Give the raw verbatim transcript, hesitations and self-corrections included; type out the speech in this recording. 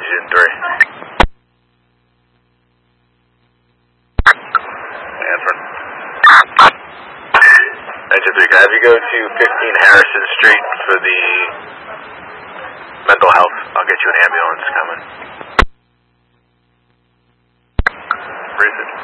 Engine three. Answer. Engine three, can I have you go to fifteen Harrison Street for the mental health? I'll get you an ambulance coming. Research.